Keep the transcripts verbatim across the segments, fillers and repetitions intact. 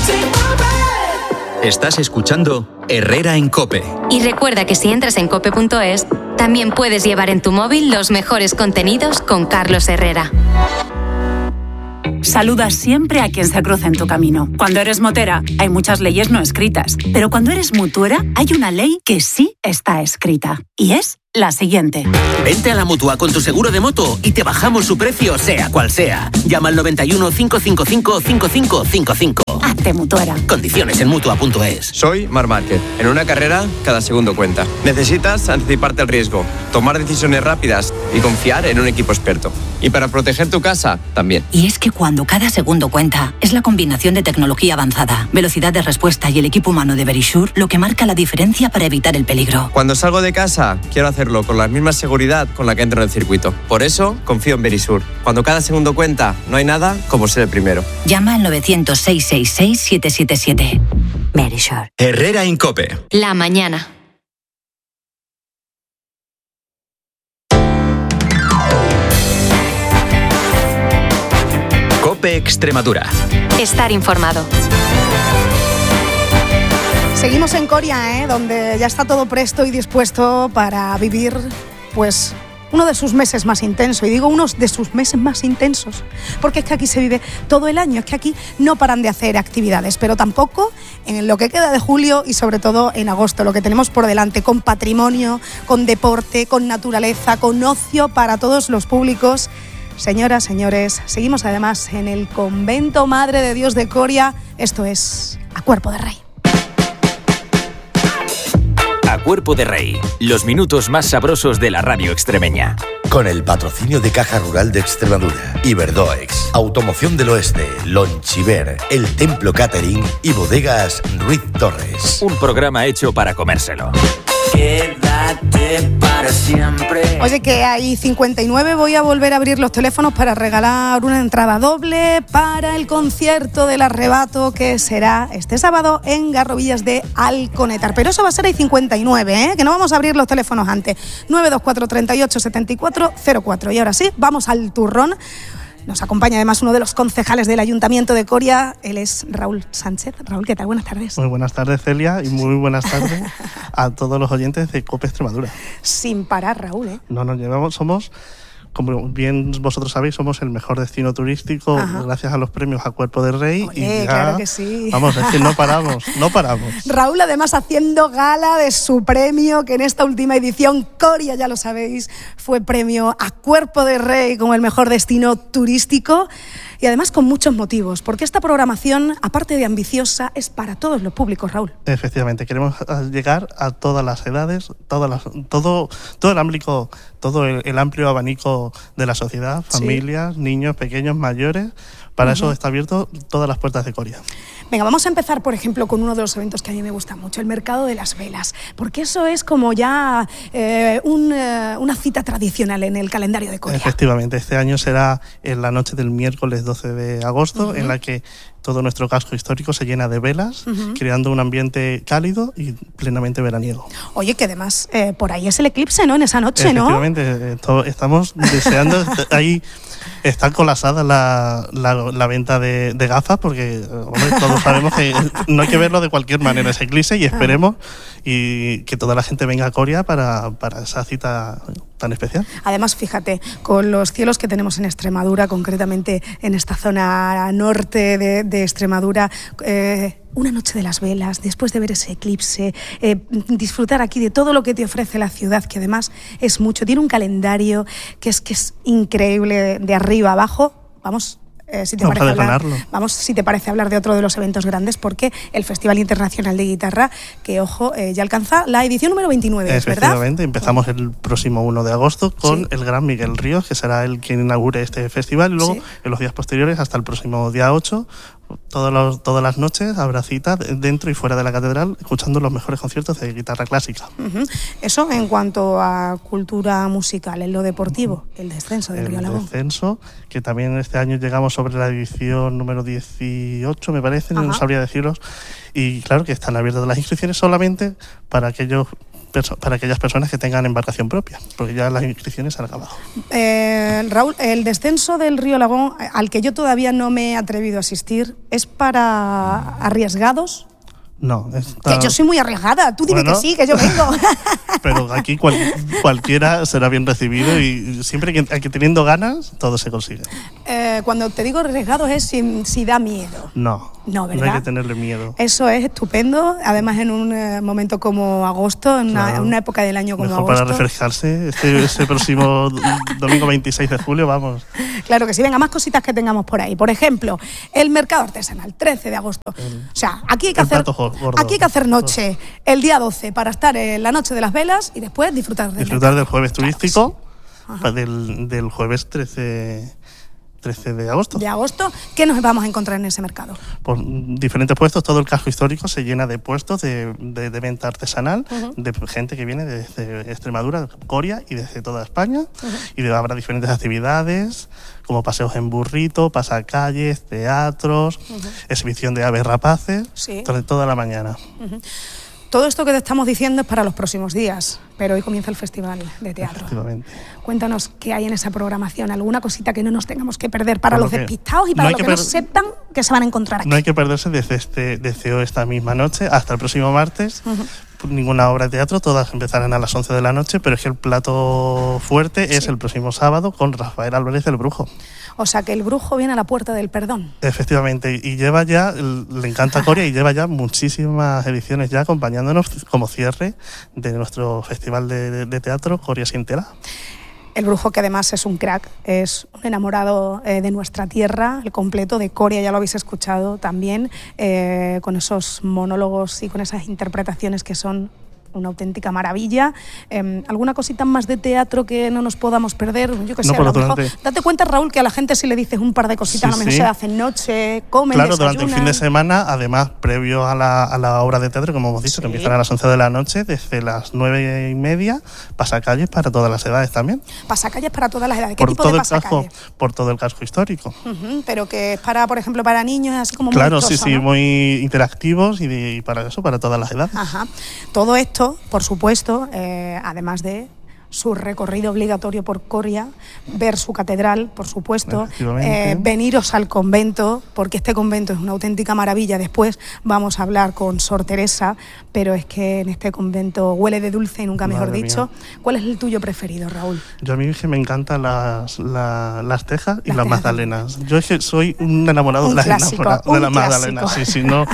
Estás escuchando Herrera en COPE. Y recuerda que si entras en cope punto es, también puedes llevar en tu móvil los mejores contenidos con Carlos Herrera. Saluda siempre a quien se cruza en tu camino. Cuando eres motera, hay muchas leyes no escritas. Pero cuando eres mutuera, hay una ley que sí está escrita. Y es la siguiente. Vente a la Mutua con tu seguro de moto y te bajamos su precio, sea cual sea. Llama al noventa y uno, cinco cinco cinco, cinco cinco cinco cinco. Hazte mutuera. Condiciones en Mutua punto es. Soy Marc Márquez. En una carrera, cada segundo cuenta. Necesitas anticiparte al riesgo, tomar decisiones rápidas y confiar en un equipo experto. Y para proteger tu casa, también. Y es que cuando cada segundo cuenta, es la combinación de tecnología avanzada, velocidad de respuesta y el equipo humano de Verisure lo que marca la diferencia para evitar el peligro. Cuando salgo de casa, quiero hacerlo con la misma seguridad con la que entro en el circuito. Por eso, confío en Verisure. Cuando cada segundo cuenta, no hay nada como ser el primero. Llama al novecientos, seiscientos sesenta y seis, siete siete siete. Verisure. Herrera en COPE. La mañana. COPE Extremadura. Estar informado. Seguimos en Coria, ¿eh? Donde ya está todo presto y dispuesto para vivir, pues, uno de sus meses más intensos. Y digo uno de sus meses más intensos, porque es que aquí se vive todo el año. Es que aquí no paran de hacer actividades, pero tampoco en lo que queda de julio y sobre todo en agosto, lo que tenemos por delante, con patrimonio, con deporte, con naturaleza, con ocio para todos los públicos. Señoras, señores, seguimos además en el Convento Madre de Dios de Coria. Esto es A Cuerpo de Rey. A Cuerpo de Rey, los minutos más sabrosos de la radio extremeña. Con el patrocinio de Caja Rural de Extremadura, Iberdoex, Automoción del Oeste, Lonchiver, El Templo Catering y Bodegas Ruiz Torres. Un programa hecho para comérselo. Quédate para siempre. Oye, que hay cincuenta y nueve, voy a volver a abrir los teléfonos para regalar una entrada doble para el concierto del Arrebato que será este sábado en Garrovillas de Alconetar. Pero eso va a ser ahí cincuenta y nueve, ¿eh? Que no vamos a abrir los teléfonos antes. nueve dos cuatro, treinta y ocho, setenta y cuatro cero cuatro. Y ahora sí, vamos al turrón. Nos acompaña además uno de los concejales del Ayuntamiento de Coria, él es Raúl Sánchez. Raúl, ¿qué tal? Buenas tardes. Muy buenas tardes, Celia, y muy buenas tardes a todos los oyentes de COPE Extremadura. Sin parar, Raúl, ¿eh? No nos llevamos, somos, como bien vosotros sabéis, somos el mejor destino turístico. Ajá. Gracias a los premios A Cuerpo de Rey. Oye, y ya, claro que sí. Vamos, es que no paramos, no paramos. Raúl, además, haciendo gala de su premio, que en esta última edición, Coria, ya lo sabéis, fue premio A Cuerpo de Rey como el mejor destino turístico. Y además con muchos motivos, porque esta programación, aparte de ambiciosa, es para todos los públicos, Raúl. Efectivamente, queremos llegar a todas las edades, todas las, todo, todo el amplio, todo el, el amplio abanico de la sociedad, familias, sí. Niños, pequeños, mayores. Para uh-huh. eso está abierto todas las puertas de Coria. Venga, vamos a empezar, por ejemplo, con uno de los eventos que a mí me gusta mucho, el Mercado de las Velas, porque eso es como ya eh, un, eh, una cita tradicional en el calendario de Coria. Efectivamente, este año será en la noche del miércoles doce de agosto, uh-huh. en la que todo nuestro casco histórico se llena de velas, uh-huh. creando un ambiente cálido y plenamente veraniego. Oye, que además eh, por ahí es el eclipse, ¿no? En esa noche, Efectivamente, ¿no? Efectivamente, estamos deseando ahí. Está colapsada la, la, la venta de, de gafas porque hombre, todos sabemos que no hay que verlo de cualquier manera ese eclipse y esperemos y que toda la gente venga a Coria para, para esa cita tan especial. Además, fíjate, con los cielos que tenemos en Extremadura, concretamente en esta zona norte de, de Extremadura, eh, una noche de las velas, después de ver ese eclipse, eh, disfrutar aquí de todo lo que te ofrece la ciudad, que además es mucho. Tiene un calendario que es, que es increíble, de arriba a abajo. Vamos, eh, si te vamos parece a hablar, ganarlo. vamos, si te parece hablar de otro de los eventos grandes, porque el Festival Internacional de Guitarra, que ojo, eh, ya alcanza la edición número veintinueve, ¿verdad? Efectivamente, empezamos el próximo uno de agosto con sí. el gran Miguel Ríos, que será el quien inaugure este festival, y luego sí. en los días posteriores, hasta el próximo día ocho, Todos los, todas las noches habrá citas dentro y fuera de la catedral escuchando los mejores conciertos de guitarra clásica. Uh-huh. Eso en cuanto a cultura musical. En lo deportivo, el descenso del Río Alagón. El descenso, que también este año llegamos sobre la edición número dieciocho, me parece, Ajá. no sabría deciros. Y claro que están abiertas las inscripciones solamente para aquellos perso- para aquellas personas que tengan embarcación propia, porque ya las inscripciones han acabado. Eh, Raúl, el descenso del río Lagón, al que yo todavía no me he atrevido a asistir, ¿es para arriesgados? No, está... Que yo soy muy arriesgada, tú dime Bueno, que sí, que yo vengo. Pero aquí cual, cualquiera será bien recibido y siempre que, que teniendo ganas, todo se consigue. Eh, cuando te digo arriesgados es si, si da miedo. No, no, ¿verdad? No hay que tenerle miedo. Eso es estupendo, además en un eh, momento como agosto, en una, Claro. una época del año como Mejor agosto. para refrescarse, este, este próximo domingo veintiséis de julio, vamos. Claro que sí, venga, más cositas que tengamos por ahí. Por ejemplo, el mercado artesanal, trece de agosto. El, o sea, aquí hay que hacer gordo. aquí hay que hacer noche el día doce para estar en la noche de las velas y después disfrutar del Disfrutar mercado. del jueves turístico, Claro que sí. del, del jueves trece, trece de agosto. De agosto, ¿qué nos vamos a encontrar en ese mercado? Por diferentes puestos, todo el casco histórico se llena de puestos de, de, de venta artesanal, uh-huh. de gente que viene desde Extremadura, Coria y desde toda España. Uh-huh. Y de, habrá diferentes actividades, como paseos en burrito, pasacalles, teatros, uh-huh. exhibición de aves rapaces, sí. toda, toda la mañana. Uh-huh. Todo esto que te estamos diciendo es para los próximos días, pero hoy comienza el Festival de Teatro. Cuéntanos qué hay en esa programación, alguna cosita que no nos tengamos que perder para los despistados y para no los que, que per- no sepan que se van a encontrar aquí. No hay que perderse desde, este, desde esta misma noche hasta el próximo martes. Uh-huh. Ninguna obra de teatro, todas empezarán a las once de la noche, pero es que el plato fuerte sí. es el próximo sábado con Rafael Álvarez el Brujo. O sea que el Brujo viene a la puerta del perdón. Efectivamente, y lleva ya, le encanta Coria y lleva ya muchísimas ediciones ya acompañándonos como cierre de nuestro festival de, de, de teatro Coria sin tela. El Brujo, que además es un crack, es un enamorado eh, de nuestra tierra, el completo de Coria, ya lo habéis escuchado también, eh, con esos monólogos y con esas interpretaciones que son una auténtica maravilla. Eh, ¿Alguna cosita más de teatro que no nos podamos perder? Yo que sé, no, a lo mejor, durante... date cuenta, Raúl, que a la gente si le dices un par de cositas, sí, a lo mejor sí. se hacen noche, comen, Claro, desayunan. durante el fin de semana, además, previo a la, a la obra de teatro, como hemos dicho, sí. que empiezan a las once de la noche, desde las nueve y media, pasacalles para todas las edades también. Pasacalles para todas las edades. ¿Qué por tipo todo de el casco, pasacalles? Por todo el casco histórico. Uh-huh, pero que es para, por ejemplo, para niños, así como claro, muy sí, vistoso, sí, ¿no? muy interactivos y, de, y para eso, para todas las edades. Ajá. Todo esto, por supuesto, eh, además de su recorrido obligatorio por Coria, ver su catedral, por supuesto, eh, veniros al convento, porque este convento es una auténtica maravilla. Después vamos a hablar con Sor Teresa, pero es que en este convento huele de dulce y nunca mejor Madre dicho. Mía. ¿Cuál es el tuyo preferido, Raúl? Yo a mí es que me encantan las, la, las tejas y las, las tejas. magdalenas. Yo es que soy un enamorado un de, las clásico, enamora, de las magdalenas. Sí, sí, no...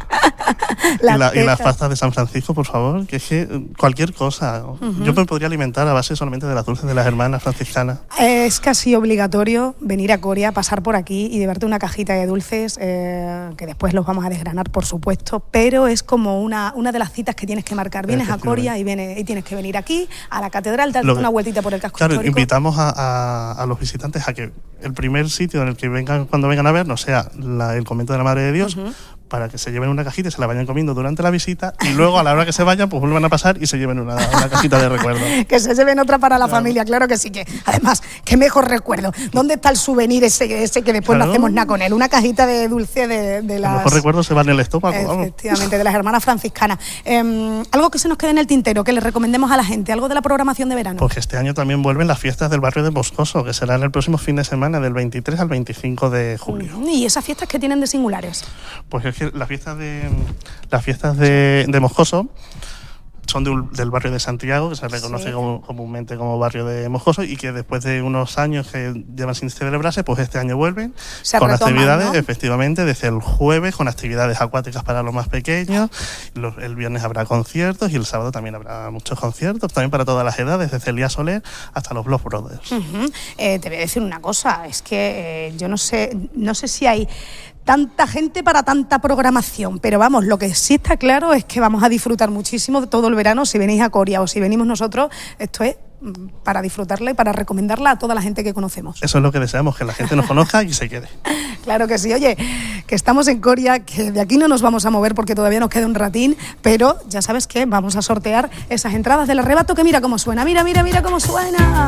y, la, y las pastas de San Francisco, por favor, que es que cualquier cosa. Uh-huh. Yo me podría alimentar a base solamente de las dulces de las hermanas franciscanas. Es casi obligatorio venir a Coria, pasar por aquí y llevarte una cajita de dulces, eh, que después los vamos a desgranar, por supuesto, pero es como una, una de las citas que tienes que marcar. Vienes a Coria y, viene, y tienes que venir aquí, a la catedral, darte una vueltita por el casco claro, histórico. Invitamos a, a, a los visitantes a que el primer sitio en el que vengan, cuando vengan a vernos, sea la, el convento de la Madre de Dios, uh-huh. para que se lleven una cajita y se la vayan comiendo durante la visita y luego a la hora que se vayan pues vuelvan a pasar y se lleven una, una cajita de recuerdo. Que se lleven otra para la claro. familia, claro que sí. Que además, qué mejor recuerdo. ¿Dónde está el souvenir ese, ese que después claro. no hacemos nada con él? Una cajita de dulce de, de las... El mejor recuerdo se va en el estómago. Efectivamente, vamos. de las hermanas franciscanas. Eh, algo que se nos quede en el tintero, que le recomendemos a la gente, algo de la programación de verano. Porque este año también vuelven las fiestas del barrio de Moscoso, que serán el próximo fin de semana del veintitrés al veinticinco de julio. ¿Y esas fiestas qué tienen de singulares? Pues es que las fiestas de las fiestas de, de Moscoso son de un, del barrio de Santiago, que se reconoce sí. como, comúnmente como barrio de Moscoso, y que después de unos años que llevan sin celebrarse, pues este año vuelven se con retoman, actividades, ¿no? Efectivamente, desde el jueves con actividades acuáticas para los más pequeños, los, el viernes habrá conciertos y el sábado también habrá muchos conciertos, también para todas las edades, desde Elías Soler hasta los Blues Brothers. Uh-huh. Eh, te voy a decir una cosa, es que eh, yo no sé, no sé si hay tanta gente para tanta programación, pero vamos, lo que sí está claro es que vamos a disfrutar muchísimo de todo el verano. Si venís a Coria o si venimos nosotros, esto es para disfrutarla y para recomendarla a toda la gente que conocemos. Eso es lo que deseamos, que la gente nos conozca y se quede. Claro que sí. Oye, que estamos en Coria, que de aquí no nos vamos a mover porque todavía nos queda un ratín, pero ya sabes que vamos a sortear esas entradas del arrebato, que mira cómo suena, mira, mira, mira cómo suena.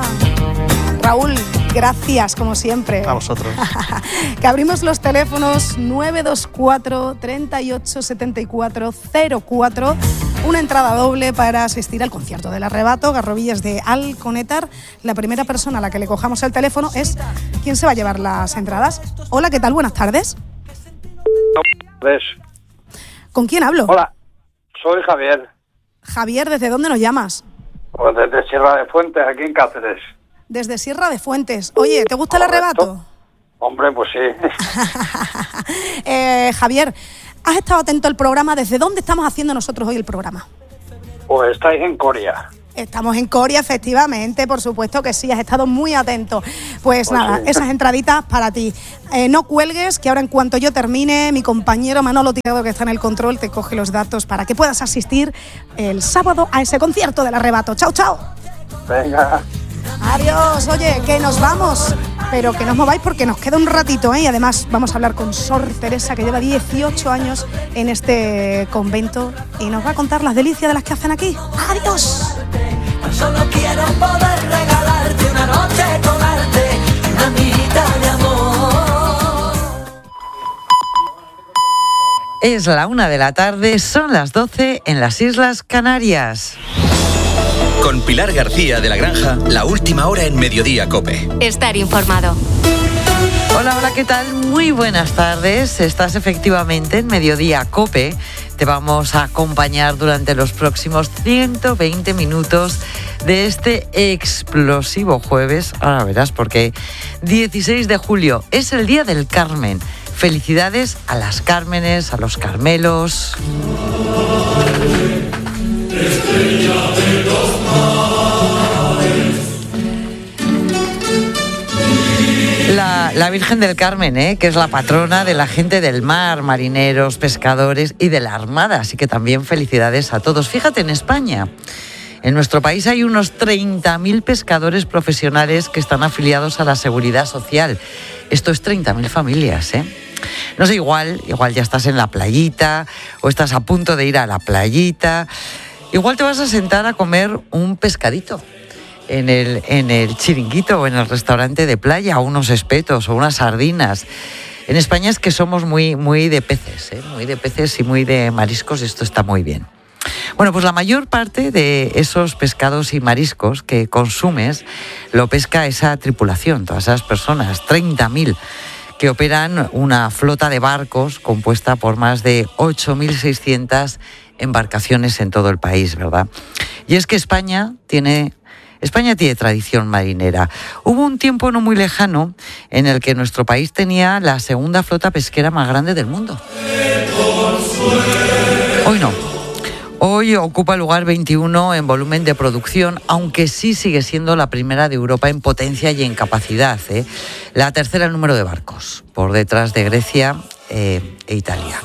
Raúl, gracias como siempre. A vosotros. Que abrimos los teléfonos nueve dos cuatro, treinta y ocho, setenta y cuatro cero cuatro una entrada doble para asistir al concierto del Arrebato, Garrovillas de Alconétar. La primera persona a la que le cojamos el teléfono es quien se va a llevar las entradas. Hola, ¿qué tal? Buenas tardes. ¿Con quién hablo? Hola, soy Javier. Javier, ¿desde dónde nos llamas? Pues desde Sierra de Fuentes, aquí en Cáceres. Desde Sierra de Fuentes. Oye, ¿te gusta ¿Correcto? El Arrebato? Hombre, pues sí. eh, Javier, ¿has estado atento al programa? ¿Desde dónde estamos haciendo nosotros hoy el programa? Pues estáis en Coria. Estamos en Coria, efectivamente, por supuesto que sí, has estado muy atento. Pues, pues nada, sí. Esas entraditas para ti. Eh, no cuelgues, que ahora en cuanto yo termine, mi compañero Manolo Tirado, que está en el control, te coge los datos para que puedas asistir el sábado a ese concierto del Arrebato. ¡Chao, chao! Venga. Adiós, oye, que nos vamos, pero que no os mováis porque nos queda un ratito, ¿eh? Y además vamos a hablar con Sor Teresa, que lleva dieciocho años en este convento y nos va a contar las delicias de las que hacen aquí. ¡Adiós! Solo quiero poder regalarte una noche con arte, una mirita de amor. Es la una de la tarde, son las doce en las Islas Canarias. Con Pilar García de la Granja, la última hora en Mediodía COPE. Estar informado. Hola, hola, ¿qué tal? Muy buenas tardes. Estás efectivamente en Mediodía COPE. Te vamos a acompañar durante los próximos ciento veinte minutos de este explosivo jueves. Ahora verás, porque dieciséis de julio es el Día del Carmen. Felicidades a las Cármenes, a los Carmelos. Estrella de los mares. La, la Virgen del Carmen, ¿eh? Que es la patrona de la gente del mar, marineros, pescadores y de la Armada. Así que también felicidades a todos. Fíjate, en España, en nuestro país hay unos treinta mil pescadores profesionales que están afiliados a la Seguridad Social. Esto es treinta mil familias, ¿eh? No sé, igual, igual ya estás en la playita o estás a punto de ir a la playita. Igual te vas a sentar a comer un pescadito en el, en el chiringuito o en el restaurante de playa, o unos espetos o unas sardinas. En España es que somos muy, muy de peces, ¿eh? muy de peces y muy de mariscos, y esto está muy bien. Bueno, pues la mayor parte de esos pescados y mariscos que consumes lo pesca esa tripulación, todas esas personas, treinta mil, que operan una flota de barcos compuesta por más de ocho mil seiscientas embarcaciones en todo el país, ¿verdad? Y es que España tiene, España tiene tradición marinera. Hubo un tiempo no muy lejano en el que nuestro país tenía la segunda flota pesquera más grande del mundo. Hoy no. Hoy ocupa el lugar veintiuno en volumen de producción, aunque sí sigue siendo la primera de Europa en potencia y en capacidad, ¿eh? La tercera en número de barcos, por detrás de Grecia eh, e Italia.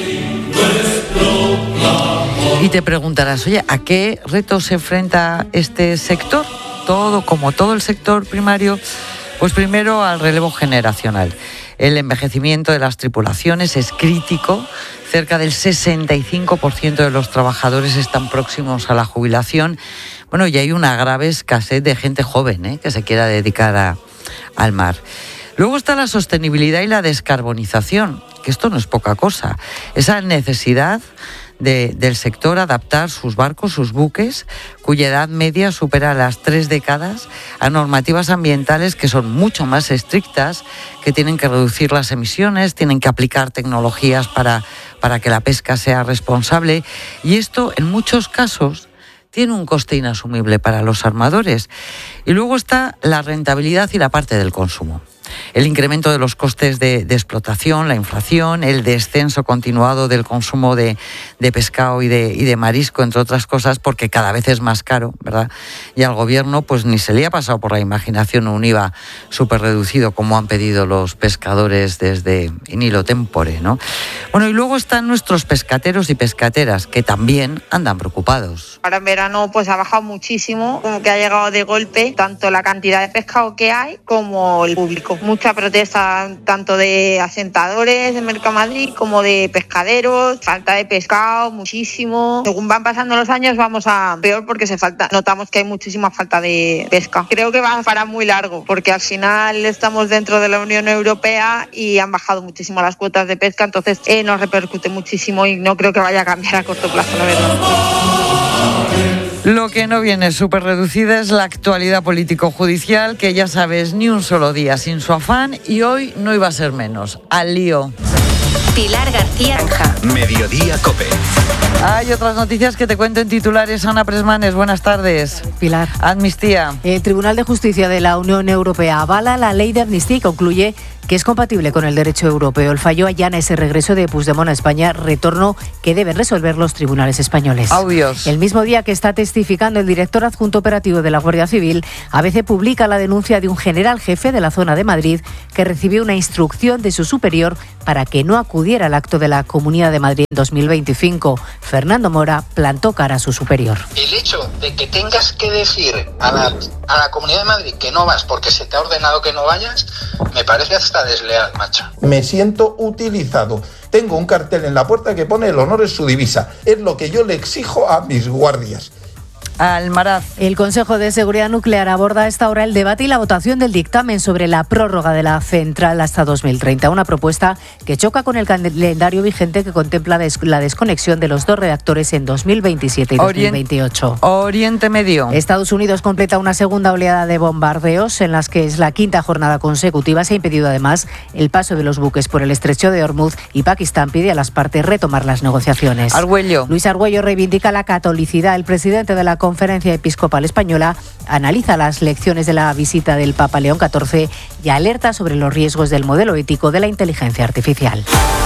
Y te preguntarás, oye, ¿a qué retos se enfrenta este sector? Todo, como todo el sector primario, pues primero al relevo generacional. El envejecimiento de las tripulaciones es crítico. Cerca del sesenta y cinco por ciento de los trabajadores están próximos a la jubilación. Bueno, y hay una grave escasez de gente joven, ¿eh? que se quiera dedicar a, al mar. Luego está la sostenibilidad y la descarbonización, que esto no es poca cosa. Esa necesidad de, del sector adaptar sus barcos, sus buques, cuya edad media supera las tres décadas, a normativas ambientales que son mucho más estrictas, que tienen que reducir las emisiones, tienen que aplicar tecnologías para, para que la pesca sea responsable. Y esto, en muchos casos, tiene un coste inasumible para los armadores. Y luego está la rentabilidad y la parte del consumo. El incremento de los costes de, de explotación, la inflación, el descenso continuado del consumo de, de pescado y de, y de marisco, entre otras cosas, porque cada vez es más caro, ¿verdad? Y al gobierno pues ni se le ha pasado por la imaginación un I V A súper reducido como han pedido los pescadores desde in illo tempore, ¿no? Bueno, y luego están nuestros pescateros y pescateras, que también andan preocupados. Ahora en verano pues ha bajado muchísimo, como que ha llegado de golpe tanto la cantidad de pescado que hay como el público. mucha protesta tanto de asentadores de Mercamadrid como de pescaderos, falta de pescado, muchísimo. Según van pasando los años vamos a peor porque se falta, notamos que hay muchísima falta de pesca. Creo que va para muy largo porque al final estamos dentro de la Unión Europea y han bajado muchísimo las cuotas de pesca, entonces eh, nos repercute muchísimo y no creo que vaya a cambiar a corto plazo, la verdad. Lo que no viene súper reducida es la actualidad político-judicial, que ya sabes, ni un solo día sin su afán, y hoy no iba a ser menos. Al lío. Pilar García Anja. Mediodía Cope. Hay otras noticias que te cuento en titulares. Ana Presmanes, buenas tardes. Pilar. Amnistía. El Tribunal de Justicia de la Unión Europea avala la ley de amnistía y concluye que es compatible con el derecho europeo. El fallo allana ese regreso de Puigdemont a España, retorno que deben resolver los tribunales españoles. Audios. El mismo día que está testificando el director adjunto operativo de la Guardia Civil, A B C publica la denuncia de un general jefe de la zona de Madrid que recibió una instrucción de su superior para que no acudiera al acto de la Comunidad de Madrid en dos mil veinticinco. Fernando Mora plantó cara a su superior. El hecho de que tengas que decir a la, a la Comunidad de Madrid que no vas porque se te ha ordenado que no vayas, me parece hasta desleal, macho. Me siento utilizado. Tengo un cartel en la puerta que pone "el honor es su divisa". Es lo que yo le exijo a mis guardias. Almaraz. El Consejo de Seguridad Nuclear aborda a esta hora el debate y la votación del dictamen sobre la prórroga de la central hasta dos mil treinta. Una propuesta que choca con el calendario vigente que contempla des- la desconexión de los dos reactores en dos mil veintisiete y dos mil veintiocho. Oriente Medio. Estados Unidos completa una segunda oleada de bombardeos en las que es la quinta jornada consecutiva. Se ha impedido además el paso de los buques por el estrecho de Hormuz y Pakistán pide a las partes retomar las negociaciones. Argüello. Luis Argüello reivindica la catolicidad. El presidente de la Conferencia Episcopal Española analiza las lecciones de la visita del Papa León catorce y alerta sobre los riesgos del modelo ético de la inteligencia artificial.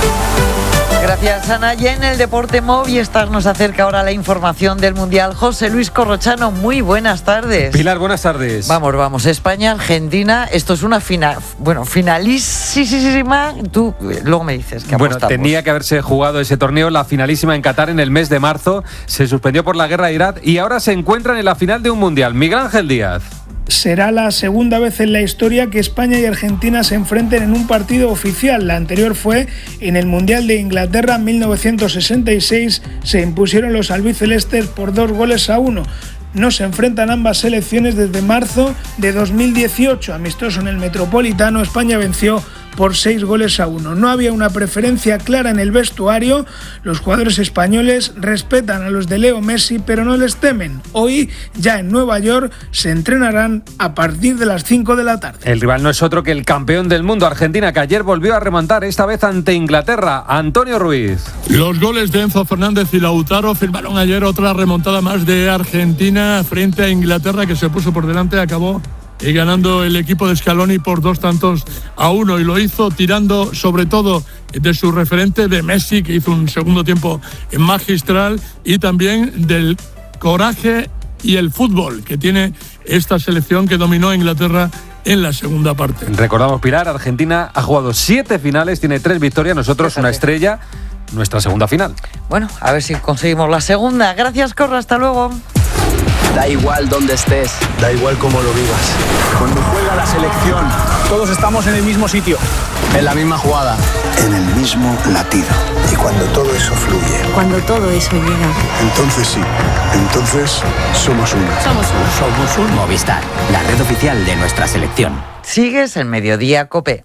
Gracias, Ana. Y en el deporte, Movistar nos acerca ahora la información del Mundial. José Luis Corrochano, muy buenas tardes. Pilar, buenas tardes. Vamos, vamos. España, Argentina, esto es una final, bueno, finalísima. Tú luego me dices que Bueno, apostamos. tenía que haberse jugado ese torneo, la finalísima en Qatar en el mes de marzo. Se suspendió por la guerra de Irak y ahora se encuentran en la final de un Mundial. Miguel Ángel Díaz. Será la segunda vez en la historia que España y Argentina se enfrenten en un partido oficial. La anterior fue en el Mundial de Inglaterra en mil novecientos sesenta y seis. Se impusieron los albicelestes por dos goles a uno. No se enfrentan ambas selecciones desde marzo de dos mil dieciocho. Amistoso en el Metropolitano, España venció por seis goles a uno. No había una preferencia clara en el vestuario. Los jugadores españoles respetan a los de Leo Messi, pero no les temen. Hoy, ya en Nueva York, se entrenarán a partir de las cinco de la tarde. El rival no es otro que el campeón del mundo, Argentina, que ayer volvió a remontar, esta vez ante Inglaterra. Antonio Ruiz. Los goles de Enzo Fernández y Lautaro firmaron ayer otra remontada más de Argentina frente a Inglaterra, que se puso por delante, acabó y ganando el equipo de Scaloni por dos tantos a uno, y lo hizo tirando sobre todo de su referente de Messi, que hizo un segundo tiempo magistral, y también del coraje y el fútbol que tiene esta selección que dominó a Inglaterra en la segunda parte. Recordamos, Pilar, Argentina ha jugado siete finales, tiene tres victorias, nosotros una estrella, nuestra segunda final. Bueno, a ver si conseguimos la segunda. Gracias, Corro, hasta luego. Da igual dónde estés, da igual cómo lo vivas. Cuando juega la selección, todos estamos en el mismo sitio, en la misma jugada, en el mismo latido. Y cuando todo eso fluye, cuando todo eso llega, entonces sí, entonces somos uno. Somos uno. Somos un Movistar, la red oficial de nuestra selección. Sigues en Mediodía Cope.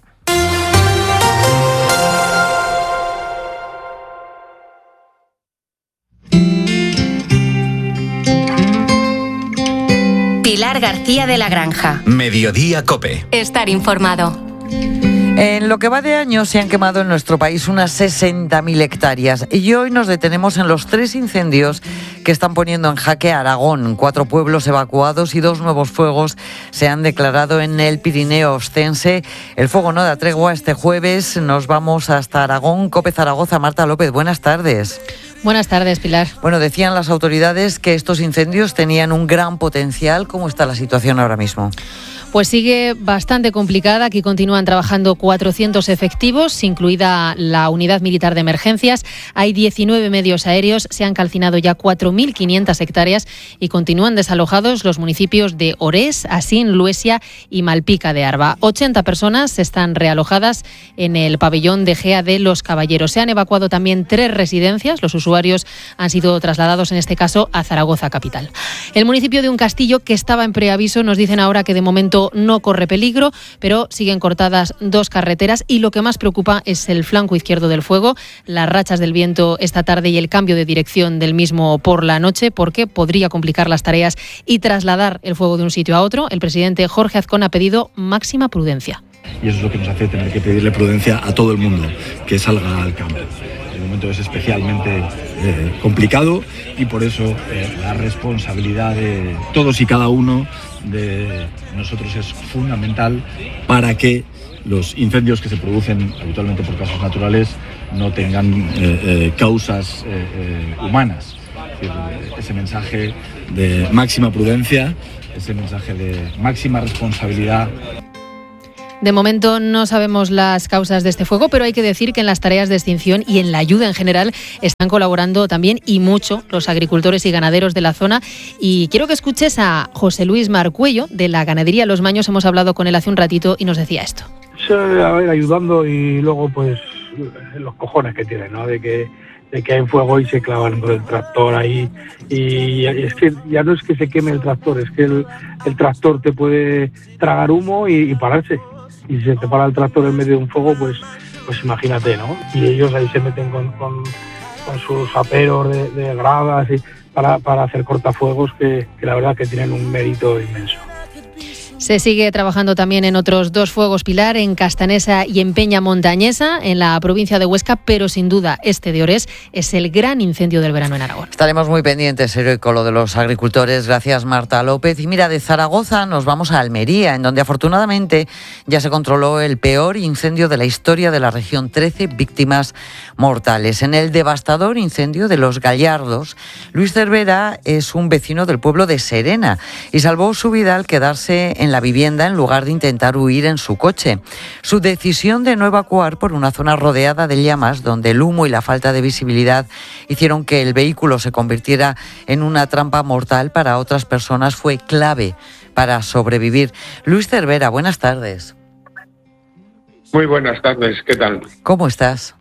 Pilar García de la Granja. Mediodía Cope. Estar informado. En lo que va de año se han quemado en nuestro país unas sesenta mil hectáreas y hoy nos detenemos en los tres incendios que están poniendo en jaque a Aragón. Cuatro pueblos evacuados y dos nuevos fuegos se han declarado en el Pirineo Ostense. El fuego no da tregua. Este jueves nos vamos hasta Aragón. Cope Zaragoza, Marta López, buenas tardes. Buenas tardes, Pilar. Bueno, decían las autoridades que estos incendios tenían un gran potencial. ¿Cómo está la situación ahora mismo? Pues sigue bastante complicada. Aquí continúan trabajando cuatrocientos efectivos, incluida la unidad militar de emergencias. Hay diecinueve medios aéreos, se han calcinado ya cuatro mil quinientas hectáreas y continúan desalojados los municipios de Orés, Asín, Luesia y Malpica de Arba. ochenta personas están realojadas en el pabellón de Gea de Los Caballeros. Se han evacuado también tres residencias. Los usuarios han sido trasladados, en este caso, a Zaragoza capital. El municipio de Un Castillo, que estaba en preaviso, nos dicen ahora que de momento no corre peligro, pero siguen cortadas dos carreteras y lo que más preocupa es el flanco izquierdo del fuego, las rachas del viento esta tarde y el cambio de dirección del mismo por la noche, porque podría complicar las tareas y trasladar el fuego de un sitio a otro. El presidente Jorge Azcón ha pedido máxima prudencia. Y eso es lo que nos hace tener que pedirle prudencia a todo el mundo que salga al campo. El momento es especialmente eh, complicado y por eso eh, la responsabilidad de todos y cada uno de nosotros es fundamental para que los incendios que se producen habitualmente por causas naturales no tengan eh, eh, causas eh, eh, humanas. Es decir, ese mensaje de máxima prudencia, ese mensaje de máxima responsabilidad. De momento no sabemos las causas de este fuego, pero hay que decir que en las tareas de extinción y en la ayuda en general están colaborando también y mucho los agricultores y ganaderos de la zona. Y quiero que escuches a José Luis Marcuello, de la ganadería Los Maños. Hemos hablado con él hace un ratito y nos decía esto. Sí, a ver, ayudando y luego pues los cojones que tienen, ¿no? De que, de que hay fuego y se clavan con el tractor ahí. Y es que ya no es que se queme el tractor, es que el, el tractor te puede tragar humo y, y pararse. Y si se te para el tractor en medio de un fuego, pues pues imagínate, ¿no? Y ellos ahí se meten con, con, con sus aperos de, de gradas y para, para hacer cortafuegos que, que la verdad que tienen un mérito inmenso. Se sigue trabajando también en otros dos fuegos pilar, en Castanesa y en Peña Montañesa, en la provincia de Huesca, pero sin duda este de Orés es el gran incendio del verano en Aragón. Estaremos muy pendientes, heroico, lo de los agricultores. Gracias, Marta López. Y mira, de Zaragoza nos vamos a Almería, en donde afortunadamente ya se controló el peor incendio de la historia de la región, trece víctimas mortales. En el devastador incendio de Los Gallardos, Luis Cervera es un vecino del pueblo de Serena y salvó su vida al quedarse en la vivienda en lugar de intentar huir en su coche. Su decisión de no evacuar por una zona rodeada de llamas, donde el humo y la falta de visibilidad hicieron que el vehículo se convirtiera en una trampa mortal para otras personas, fue clave para sobrevivir. Luis Cervera, buenas tardes. Muy buenas tardes, ¿qué tal? ¿Cómo estás?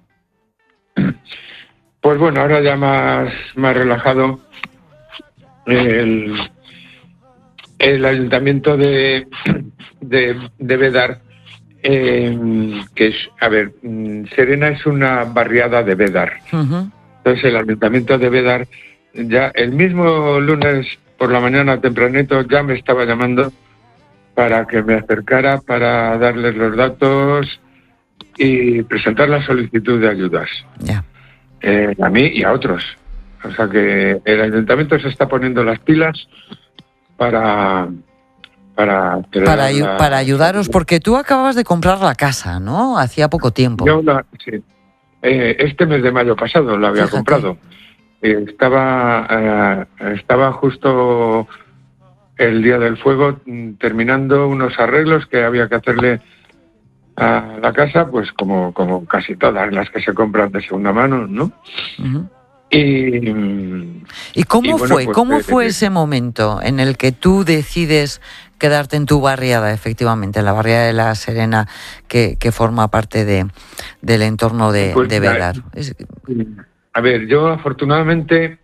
Pues bueno, ahora ya más, más relajado. El, el ayuntamiento de, de, de Bédar, eh, que es, a ver, Serena es una barriada de Bédar. Uh-huh. Entonces el ayuntamiento de Bédar, ya el mismo lunes por la mañana tempranito, ya me estaba llamando para que me acercara para darles los datos y presentar la solicitud de ayudas. Yeah. Eh, a mí y a otros. O sea que el ayuntamiento se está poniendo las pilas para para para, la, para ayudaros, porque tú acababas de comprar la casa, ¿no? Hacía poco tiempo. Yo la, sí. Eh, este mes de mayo pasado la había Fíjate. comprado. Eh, estaba eh, estaba justo el día del fuego terminando unos arreglos que había que hacerle a la casa, pues como como casi todas las que se compran de segunda mano, ¿no? Uh-huh. Y, ¿Y cómo y bueno, fue? Pues, ¿Cómo eh, fue eh, ese momento en el que tú decides quedarte en tu barriada, efectivamente, en la barriada de La Serena, que, que forma parte de del entorno de, pues, de Bédar? A ver, yo afortunadamente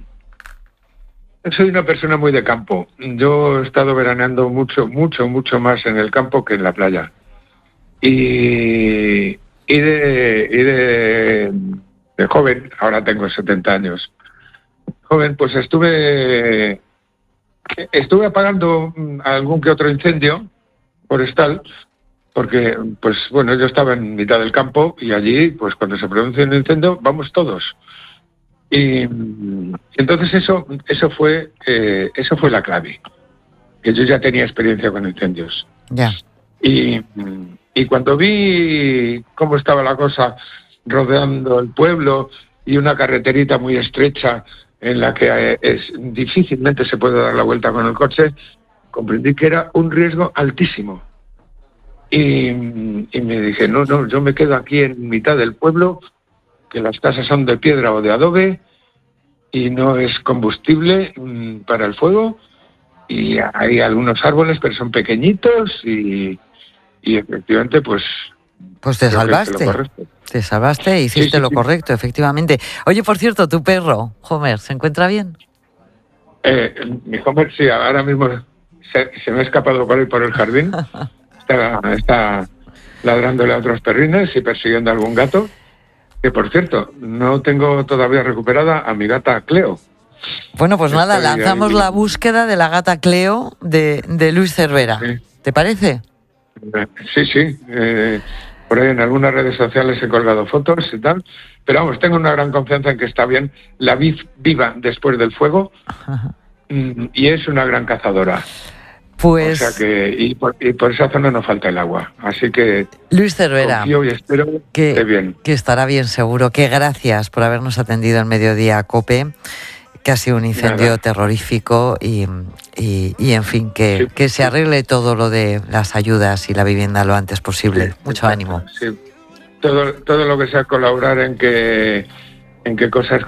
soy una persona muy de campo. Yo he estado veraneando mucho, mucho, mucho más en el campo que en la playa. Y, y de... Y de de joven, ahora tengo setenta años, joven, pues estuve estuve apagando algún que otro incendio forestal, porque, pues bueno, yo estaba en mitad del campo y allí, pues cuando se produce un incendio, vamos todos. Y entonces eso eso fue eh, eso fue la clave, que yo ya tenía experiencia con incendios. Ya. Y, y cuando vi cómo estaba la cosa rodeando el pueblo y una carreterita muy estrecha en la que es, difícilmente se puede dar la vuelta con el coche, comprendí que era un riesgo altísimo. Y, y me dije, no, no, yo me quedo aquí en mitad del pueblo, que las casas son de piedra o de adobe y no es combustible mmm, para el fuego. Y hay algunos árboles, pero son pequeñitos y, y efectivamente, pues... Pues te salvaste. Te salvaste e hiciste sí, sí, lo sí. correcto, efectivamente. Oye, por cierto, tu perro, Homer, ¿se encuentra bien? Eh, mi Homer, sí, ahora mismo se, se me ha escapado por ahí por el jardín. Está, está ladrándole a otros perrines y persiguiendo a algún gato. Que, por cierto, no tengo todavía recuperada a mi gata Cleo. Bueno, pues nada, Estoy lanzamos ahí. la búsqueda de la gata Cleo de, de Luis Cervera. Sí. ¿Te parece? Sí, sí. Eh, por ahí en algunas redes sociales he colgado fotos y tal. Pero vamos, tengo una gran confianza en que está bien. La vi viva después del fuego y es una gran cazadora. Pues... O sea que, y por, y por esa zona no falta el agua. Así que... Luis Cervera, confío y espero que esté bien. Que estará bien seguro. Que gracias por habernos atendido en Mediodía COPE, que ha sido un incendio Nada. terrorífico y, y, y, en fin, que, sí, que se sí. arregle todo lo de las ayudas y la vivienda lo antes posible. Sí, Mucho ánimo. Sí. Todo, todo lo que sea colaborar en que, en que cosas